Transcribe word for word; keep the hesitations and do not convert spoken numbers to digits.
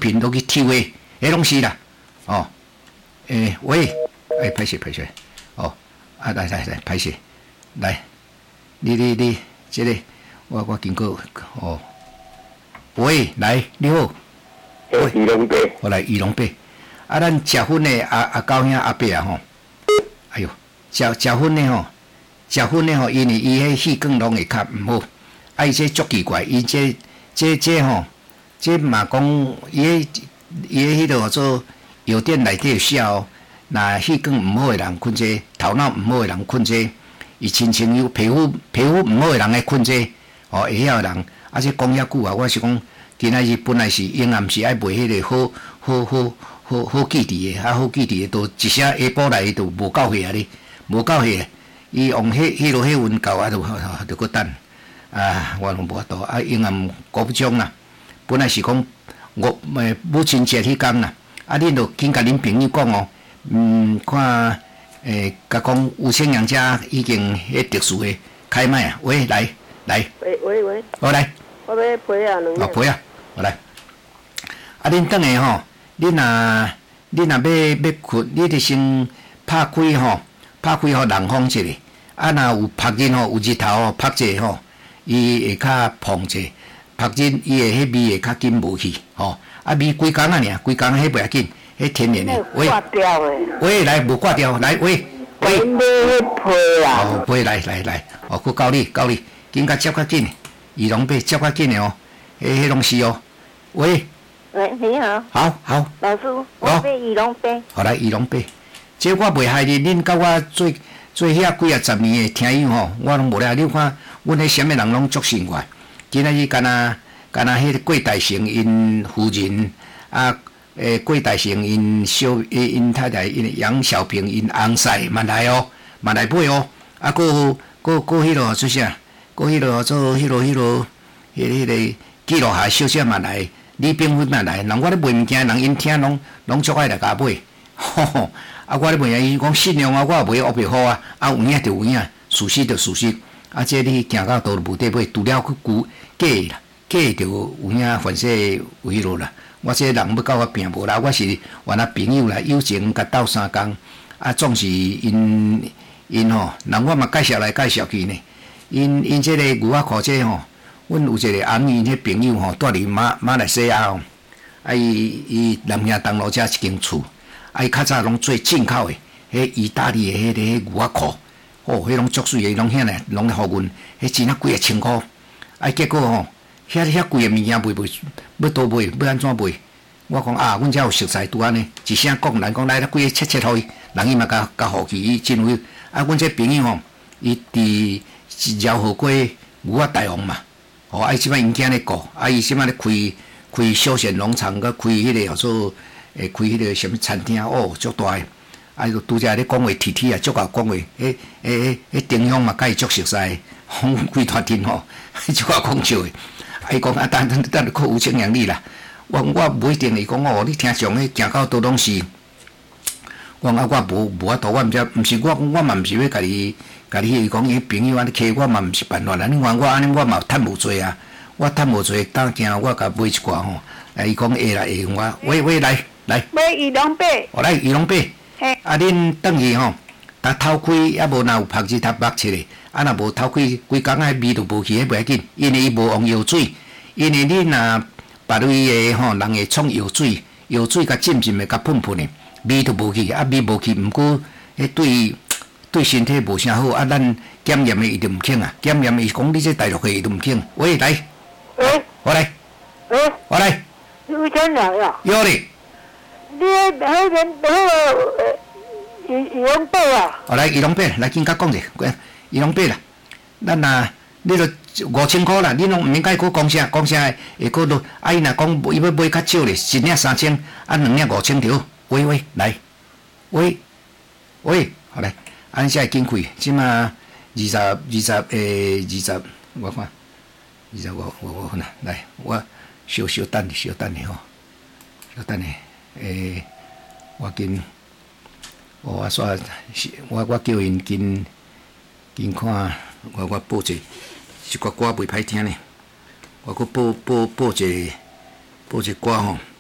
频都去抽的，迄拢是啦。哦，诶、欸，喂，诶、欸，歹势歹势，哦，啊来来来，歹势，来，你你你，这个我我经过哦，喂，来你好， 喂，鱼龙伯， 我来鱼龙伯，啊，咱食薰的阿阿高兄阿伯啊吼，哎哟，食食薰的吼，食薰的吼，因为伊迄气管拢会较毋好，啊伊这足奇怪，伊这这这吼，这嘛讲伊迄伊迄迄落做。药店内底有写哦，那气管毋好诶人困这，头脑毋好诶人困这，伊亲像有皮肤皮肤毋好诶人会困这，哦，会晓诶人，啊，这讲遐久啊，我是讲，今仔日本来是永暗是爱卖迄个好好好好好记忆诶，啊好记忆诶，都一些下晡来都无够岁啊哩，无够岁，伊用迄迄落迄温厚啊，都都搁等，啊，我拢无法度，啊，永暗国不中啦，本来是讲我诶母亲节迄天啦。啊，恁著紧甲恁朋友讲哦，嗯，看诶，甲讲吴先阳家已经迄特殊诶开卖啊，喂，来来， 喂喂喂， 我来， 我要陪啊，两哦，陪啊，我来。啊，恁等下吼，恁若恁若要要困，你著先拍开吼，拍开互人风一下。啊，若有晒日吼，有日头吼，晒者吼，伊会较蓬者，晒日伊诶迄味会较紧无去，吼。啊，味规工啊尔，规工迄不要紧，迄天然的。喂， 挂掉诶。 喂，来无挂掉，来喂喂。 你要配啊？ 哦，配来来来，哦，佮教你教你，紧甲接较紧，鱼龙杯接较紧的哦，迄迄拢是哦。喂。 喂，你好。 好好。 老师，我要鱼龙杯。 好来，鱼龙杯，这我袂害你，恁甲我做做遐几啊十年的听友吼，我拢无咧。你看，阮迄什么人拢足信我，今仔日干那。干那迄个郭大成因夫人啊，诶，郭大成因小因太太因杨小平因翁婿嘛来哦，嘛来买哦。啊，搁搁搁迄落做啥？搁迄落做迄落迄落迄迄个记录下小姐嘛来，李炳辉嘛来。人我咧卖物件，人因听拢拢足爱来甲买。吼吼，啊，我咧卖啊，伊讲信用啊，我也卖乌白好啊，啊有影就有影，事实就事实。啊，这你行到道路无得买，除了去估假啦。假着有影反正有迄落啦，我这人要甲我拼无啦，我是原来朋友啦，友情甲斗相共，啊总是因因吼，人我嘛介绍来介绍去呢。因因这个牛仔裤这吼，阮有一个红因迄朋友吼，住伫马马来西亚吼，啊伊伊南京东路遮一间厝，啊伊较早拢做进口的，迄意大利的迄个牛仔裤，哦，迄拢足水的，拢遐呢，拢互阮，迄钱啊几啊千箍，啊结果吼。遐遐贵诶物件卖卖，要倒卖，要安怎卖？我讲啊，阮遮有熟材拄安尼，一声讲人讲来了，几个切切互伊，人伊嘛甲甲互去，伊真有。啊，阮这朋友吼，伊伫饶河街牛仔大王嘛，吼、哦，啊伊即摆因囝咧顾，啊伊即摆咧开开休闲农场，佮开迄个叫做诶开迄个什物餐厅，哦，足大诶。啊，就拄则咧讲话提提啊，足甲讲话，诶诶诶，丁香嘛，甲伊足熟悉，吼，规团阵吼，足甲讲笑诶。伊讲啊，等等等，靠有情养你啦。我我不一定会讲哦，你听上迄行到倒拢是。我讲啊，我无无法度，我毋知，毋是我，我嘛毋是要甲你，甲你讲伊朋友安尼客，我嘛毋是办法啦。你看我安尼，我嘛趁无做啊，我趁无做，当惊我甲买一寡吼。啊，伊讲会啦，会用我，喂喂来来。 买鱼龙杯。 我来鱼龙杯。嘿。啊，恁转去吼，逐头开，抑无若有晒日头目切咧。啊，若无透开，规工仔味都无去，迄袂要紧，因为伊无用药水。因为你若别位诶吼，人会创药水，药水甲浸浸诶，甲喷喷诶，味都无去，啊味无去，毋过迄对对身体无啥好。啊，咱检验诶伊就毋肯啊，检验伊讲你这大陆诶伊就毋肯。喂，来， 喂， 我来， 喂， 我来， 你有钱了呀？ 有咧。 你迄迄个迄个鱼鱼龙杯啊？ 我来鱼龙杯，来紧甲讲者，鱼龙杯啦，咱若你著五千箍啦，你拢毋应该搁讲啥讲啥会搁落。啊，伊若讲伊要买较少咧，一领三千，啊两领五千条。喂喂，来，喂喂，好来，安才会紧开，即马二十二十诶二十，我看二十五五五分啦。来，我小小等你，小等你吼，小等你，诶，我紧。哦，我煞我我叫因紧紧看，我我报者一寡歌袂歹听呢，我搁报报报者报者歌吼。